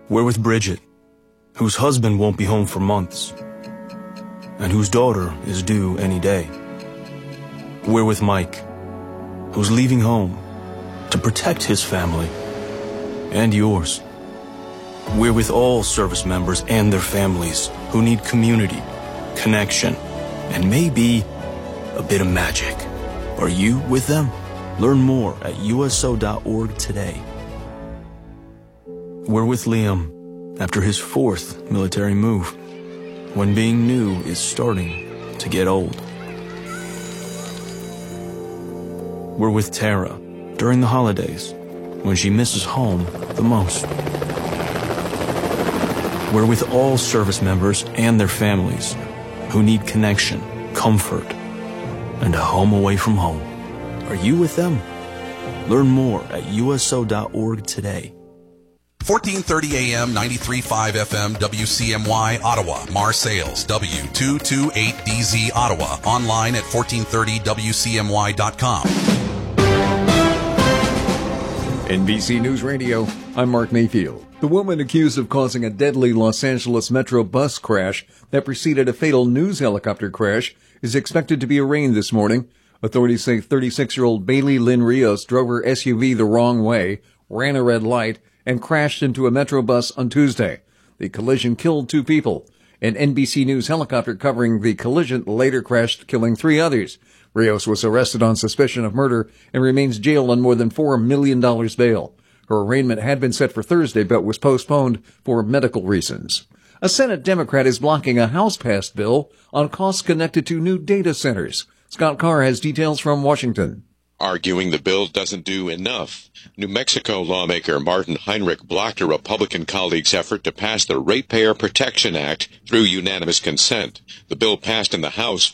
We're with Bridget, whose husband won't be home for months, and whose daughter is due any day. We're with Mike, who's leaving home to protect his family and yours. We're with all service members and their families who need community, connection, and maybe a bit of magic. Are you with them? Learn more at USO.org today. We're with Liam after his 4th military move, when being new is starting to get old. We're with Tara during the holidays, when she misses home the most. We're with all service members and their families who need connection, comfort, and a home away from home. Are you with them? Learn more at USO.org today. 1430 AM, 93.5 FM, WCMY, Ottawa. Marseilles, W228DZ, Ottawa. Online at 1430WCMY.com. NBC News Radio, I'm Mark Mayfield. The woman accused of causing a deadly Los Angeles Metro bus crash that preceded a fatal news helicopter crash is expected to be arraigned this morning. Authorities say 36-year-old Bailey Lynn Rios drove her SUV the wrong way, ran a red light, and crashed into a Metro bus on Tuesday. The collision killed 2 people. An NBC News helicopter covering the collision later crashed, killing 3 others. Rios was arrested on suspicion of murder and remains jailed on more than $4 million bail. Her arraignment had been set for Thursday but was postponed for medical reasons. A Senate Democrat is blocking a House-passed bill on costs connected to new data centers. Scott Carr has details from Washington. Arguing the bill doesn't do enough, New Mexico lawmaker Martin Heinrich blocked a Republican colleague's effort to pass the Ratepayer Protection Act through unanimous consent. The bill passed in the House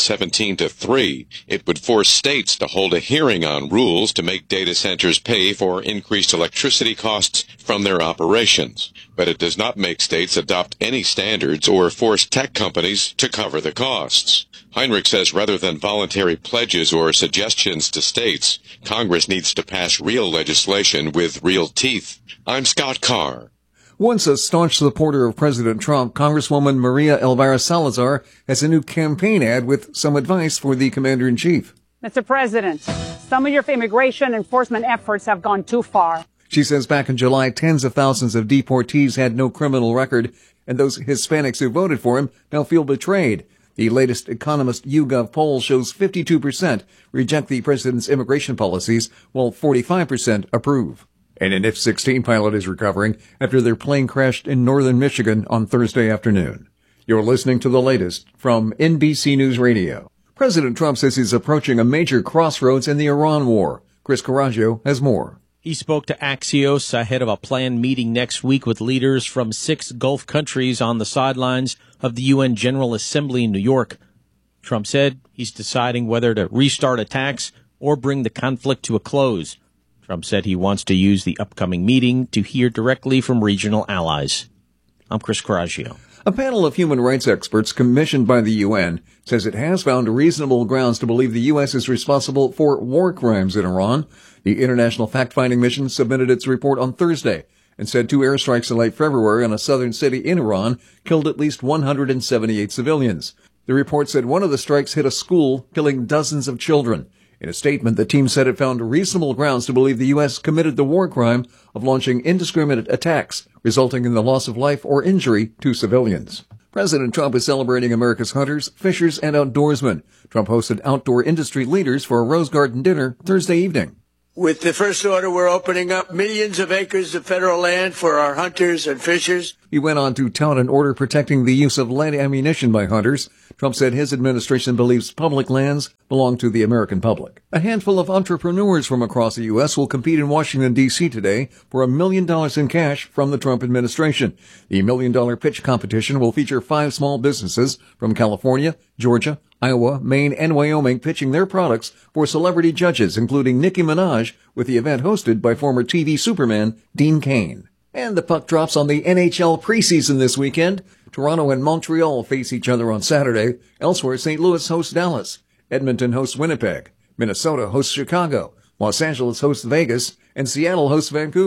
417-3. It would force states to hold a hearing on rules to make data centers pay for increased electricity costs from their operations. But it does not make states adopt any standards or force tech companies to cover the costs. Heinrich says rather than voluntary pledges or suggestions to states, Congress needs to pass real legislation with real teeth. I'm Scott Carr. Once a staunch supporter of President Trump, Congresswoman Maria Elvira Salazar has a new campaign ad with some advice for the commander-in-chief. Mr. President, some of your immigration enforcement efforts have gone too far. She says back in July, tens of thousands of deportees had no criminal record, and those Hispanics who voted for him now feel betrayed. The latest Economist YouGov poll shows 52% reject the president's immigration policies, while 45% approve. And an F-16 pilot is recovering after their plane crashed in northern Michigan on Thursday afternoon. You're listening to the latest from NBC News Radio. President Trump says he's approaching a major crossroads in the Iran war. Chris Coraggio has more. He spoke to Axios ahead of a planned meeting next week with leaders from 6 Gulf countries on the sidelines of the UN General Assembly in New York. Trump said he's deciding whether to restart attacks or bring the conflict to a close. Trump said he wants to use the upcoming meeting to hear directly from regional allies. I'm Chris Coraggio. A panel of human rights experts commissioned by the UN says it has found reasonable grounds to believe the U.S. is responsible for war crimes in Iran. The International Fact-Finding Mission submitted its report on Thursday and said 2 airstrikes in late February on a southern city in Iran killed at least 178 civilians. The report said one of the strikes hit a school, killing dozens of children. In a statement, the team said it found reasonable grounds to believe the U.S. committed the war crime of launching indiscriminate attacks, resulting in the loss of life or injury to civilians. President Trump is celebrating America's hunters, fishers, and outdoorsmen. Trump hosted outdoor industry leaders for a Rose Garden dinner Thursday evening. With the first order, we're opening up millions of acres of federal land for our hunters and fishers. He went on to tout an order protecting the use of lead ammunition by hunters. Trump said his administration believes public lands belong to the American public. A handful of entrepreneurs from across the U.S. will compete in Washington, D.C. today for $1 million in cash from the Trump administration. The $1 million pitch competition will feature 5 small businesses from California, Georgia, Iowa, Maine, and Wyoming pitching their products for celebrity judges, including Nicki Minaj, with the event hosted by former TV Superman Dean Cain. And the puck drops on the NHL preseason this weekend. Toronto and Montreal face each other on Saturday. Elsewhere, St. Louis hosts Dallas. Edmonton hosts Winnipeg. Minnesota hosts Chicago. Los Angeles hosts Vegas. And Seattle hosts Vancouver.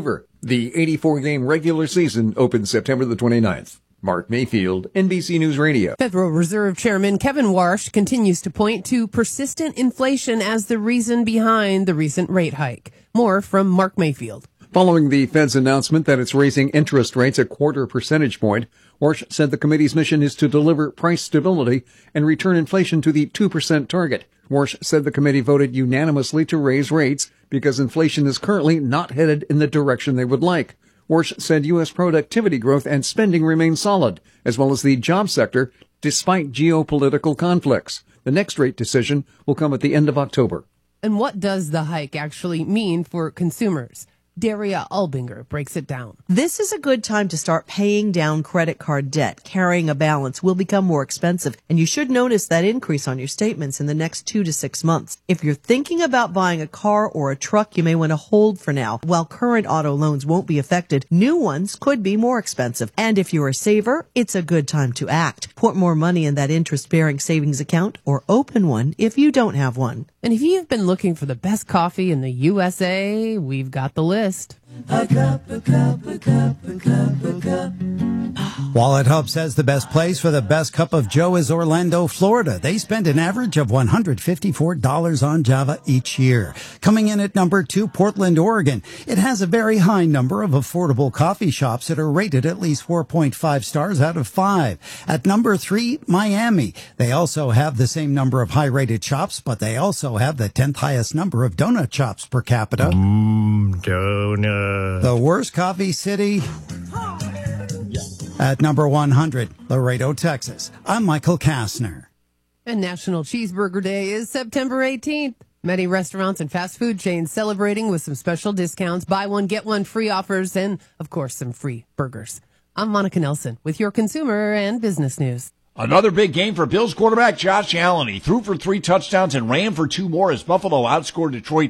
The 84-game regular season opens September the 29th. Mark Mayfield, NBC News Radio. Federal Reserve Chairman Kevin Warsh continues to point to persistent inflation as the reason behind the recent rate hike. More from Mark Mayfield. Following the Fed's announcement that it's raising interest rates a 0.25 percentage point, Warsh said the committee's mission is to deliver price stability and return inflation to the 2% target. Warsh said the committee voted unanimously to raise rates because inflation is currently not headed in the direction they would like. Warsh said U.S. productivity growth and spending remain solid, as well as the job sector, despite geopolitical conflicts. The next rate decision will come at the end of October. And what does the hike actually mean for consumers? Daria Albinger breaks it down. This is a good time to start paying down credit card debt. Carrying a balance will become more expensive, and you should notice that increase on your statements in the next 2 to 6 months. If you're thinking about buying a car or a truck, you may want to hold for now. While current auto loans won't be affected, new ones could be more expensive. And if you're a saver, it's a good time to act. Put more money in that interest-bearing savings account or open one if you don't have one. And if you've been looking for the best coffee in the USA, we've got the list. A cup. Wallet Hub says the best place for the best cup of Joe is Orlando, Florida. They spend an average of $154 on Java each year. Coming in at number 2, Portland, Oregon. It has a very high number of affordable coffee shops that are rated at least 4.5 stars out of 5. At number 3, Miami. They also have the same number of high-rated shops, but they also have the 10th highest number of donut shops per capita. Donut. The worst coffee city? At number 100, Laredo, Texas. I'm Michael Kastner. And National Cheeseburger Day is September 18th. Many restaurants and fast food chains celebrating with some special discounts, buy one, get one free offers, and, of course, some free burgers. I'm Monica Nelson with your consumer and business news. Another big game for Bills quarterback Josh Allen. He threw for 3 touchdowns and ran for 2 more as Buffalo outscored Detroit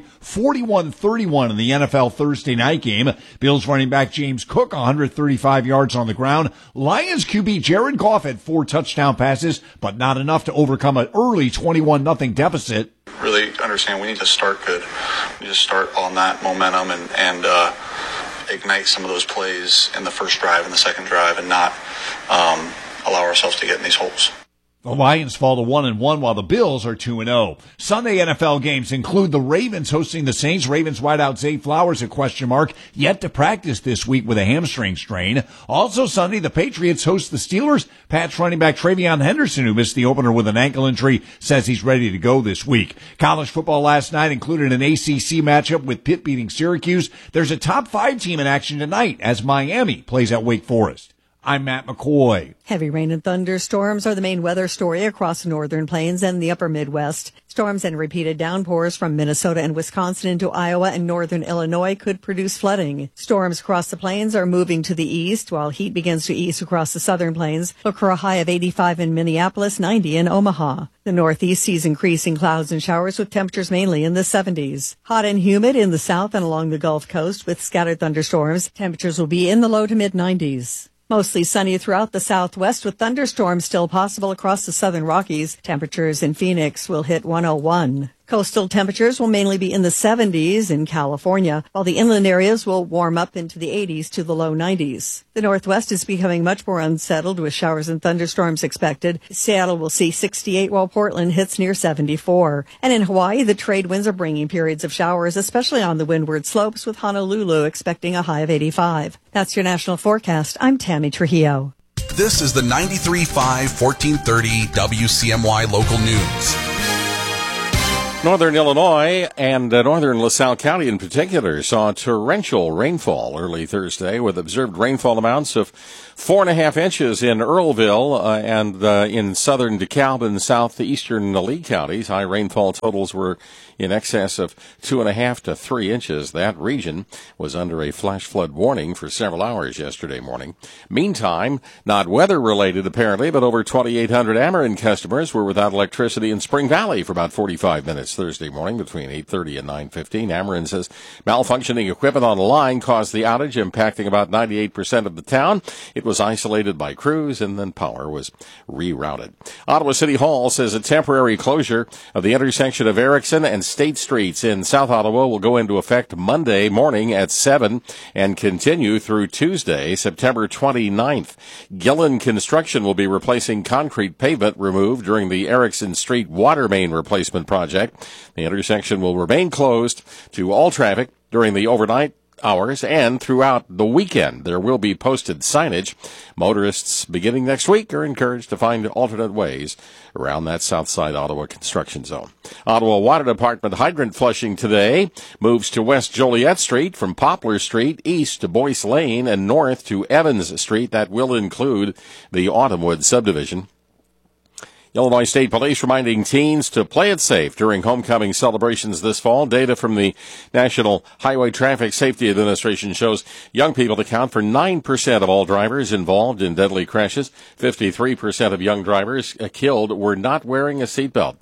41-31 in the NFL Thursday night game. Bills running back James Cook 135 yards on the ground. Lions QB Jared Goff had 4 touchdown passes, but not enough to overcome an early 21-0 deficit. Really understand we need to start good. We need to start on that momentum and ignite some of those plays in the first drive and the second drive and not allow ourselves to get in these holes. The Lions fall to 1-1 while the Bills are 2-0. Sunday NFL games include the Ravens hosting the Saints. Ravens wideout Zay Flowers a question mark, yet to practice this week with a hamstring strain. Also Sunday, the Patriots host the Steelers. Pats running back TreVeyon Henderson, who missed the opener with an ankle injury, says he's ready to go this week. College football last night included an ACC matchup with Pitt beating Syracuse. There's a top 5 team in action tonight as Miami plays at Wake Forest. I'm Matt McCoy. Heavy rain and thunderstorms are the main weather story across the northern plains and the upper Midwest. Storms and repeated downpours from Minnesota and Wisconsin into Iowa and northern Illinois could produce flooding. Storms across the plains are moving to the east, while heat begins to ease across the southern plains. Look for a high of 85 in Minneapolis, 90 in Omaha. The northeast sees increasing clouds and showers with temperatures mainly in the 70s. Hot and humid in the south and along the Gulf Coast with scattered thunderstorms. Temperatures will be in the low to mid-90s. Mostly sunny throughout the southwest with thunderstorms still possible across the southern Rockies. Temperatures in Phoenix will hit 101. Coastal temperatures will mainly be in the 70s in California, while the inland areas will warm up into the 80s to the low 90s. The northwest is becoming much more unsettled with showers and thunderstorms expected. Seattle will see 68 while Portland hits near 74. And in Hawaii, the trade winds are bringing periods of showers, especially on the windward slopes, with Honolulu expecting a high of 85. That's your national forecast. I'm Tammy Trujillo. This is the 93.5 1430 WCMY local news. Northern Illinois and northern LaSalle County in particular saw torrential rainfall early Thursday with observed rainfall amounts of 4.5 inches in Earlville and in southern DeKalb and southeastern Lee counties. High rainfall totals were in excess of 2.5 to 3 inches. That region was under a flash flood warning for several hours yesterday morning. Meantime, not weather-related apparently, but over 2,800 Ameren customers were without electricity in Spring Valley for about 45 minutes last Thursday morning between 8:30 and 9:15. Ameren says malfunctioning equipment on the line caused the outage, impacting about 98% of the town. It was isolated by crews, and then power was rerouted. Ottawa City Hall says a temporary closure of the intersection of Erickson and State Streets in South Ottawa will go into effect Monday morning at 7 and continue through Tuesday, September 29th. Gillen Construction will be replacing concrete pavement removed during the Erickson Street water main replacement project. The intersection will remain closed to all traffic during the overnight hours and throughout the weekend. There will be posted signage. Motorists beginning next week are encouraged to find alternate ways around that Southside Ottawa construction zone. Ottawa Water Department hydrant flushing today moves to West Joliet Street from Poplar Street, east to Boyce Lane, and north to Evans Street. That will include the Autumnwood subdivision. Illinois State Police reminding teens to play it safe during homecoming celebrations this fall. Data from the National Highway Traffic Safety Administration shows young people account for 9% of all drivers involved in deadly crashes. 53% of young drivers killed were not wearing a seatbelt.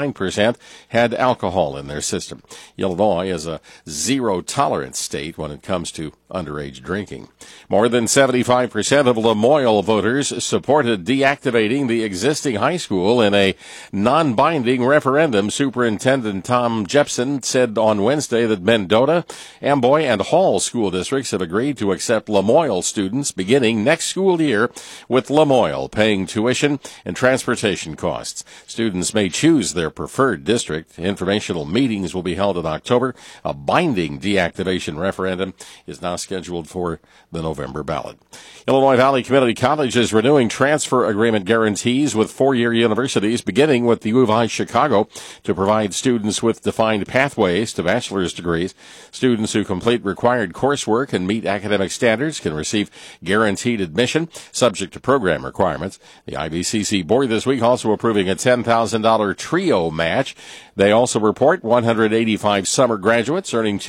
29% had alcohol in their system. Illinois is a zero-tolerance state when it comes to underage drinking. More than 75% of Lamoille voters supported deactivating the existing high school in a non-binding referendum. Superintendent Tom Jepson said on Wednesday that Mendota, Amboy, and Hall school districts have agreed to accept Lamoille students beginning next school year, with Lamoille paying tuition and transportation costs. Students may choose their preferred district. Informational meetings will be held in October. A binding deactivation referendum is now scheduled for the November ballot. Illinois Valley Community College is renewing transfer agreement guarantees with four-year universities, beginning with the U of I Chicago, to provide students with defined pathways to bachelor's degrees. Students who complete required coursework and meet academic standards can receive guaranteed admission, subject to program requirements. The IVCC board this week also approving a $10,000 TRIO match. They also report 185 summer graduates earning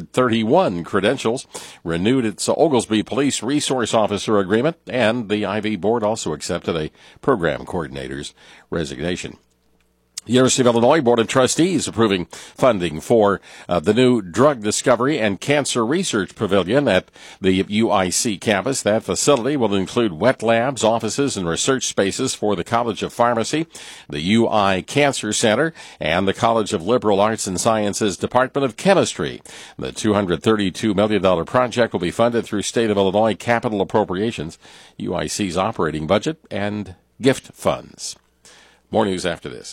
231 credentials, renewed its Oglesby Police Resource Officer agreement, and the IV board also accepted a program coordinator's resignation. The University of Illinois Board of Trustees approving funding for the new Drug Discovery and Cancer Research Pavilion at the UIC campus. That facility will include wet labs, offices, and research spaces for the College of Pharmacy, the UI Cancer Center, and the College of Liberal Arts and Sciences Department of Chemistry. The $232 million project will be funded through State of Illinois capital appropriations, UIC's operating budget, and gift funds. More news after this.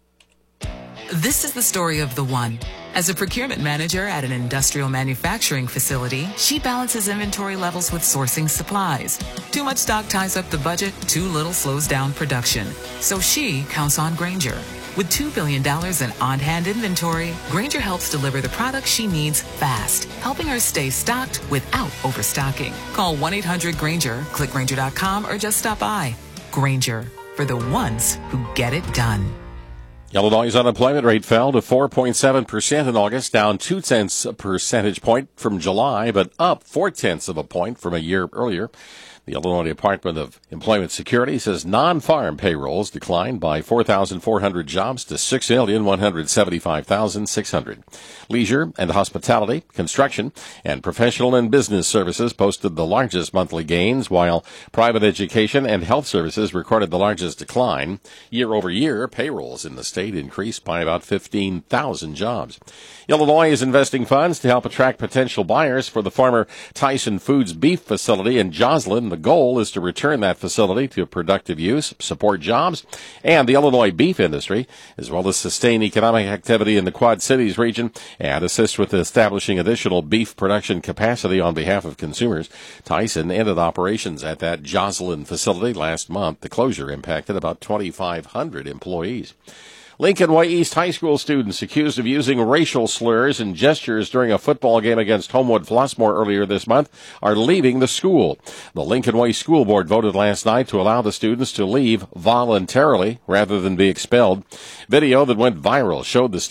This is the story of the one. As a procurement manager at an industrial manufacturing facility, she balances inventory levels with sourcing supplies. Too much stock ties up the budget, too little slows down production. So she counts on Grainger. With $2 billion in on-hand inventory, Grainger helps deliver the products she needs fast, helping her stay stocked without overstocking. Call 1-800-GRAINGER, click Grainger.com, or just stop by. Grainger, for the ones who get it done. Illinois' unemployment rate fell to 4.7% in August, down 0.2 percentage point from July, but up 0.4 point from a year earlier. The Illinois Department of Employment Security says non-farm payrolls declined by 4,400 jobs to 6,175,600. Leisure and hospitality, construction, and professional and business services posted the largest monthly gains, while private education and health services recorded the largest decline. Year over year, payrolls in the state increased by about 15,000 jobs. Illinois is investing funds to help attract potential buyers for the former Tyson Foods beef facility in Joslin. The goal is to return that facility to productive use, support jobs and the Illinois beef industry, as well as sustain economic activity in the Quad Cities region and assist with establishing additional beef production capacity on behalf of consumers. Tyson ended operations at that Joslin facility last month. The closure impacted about 2,500 employees. Lincoln Way East High School students accused of using racial slurs and gestures during a football game against Homewood Flossmoor earlier this month are leaving the school. The Lincoln Way School Board voted last night to allow the students to leave voluntarily rather than be expelled. Video that went viral showed the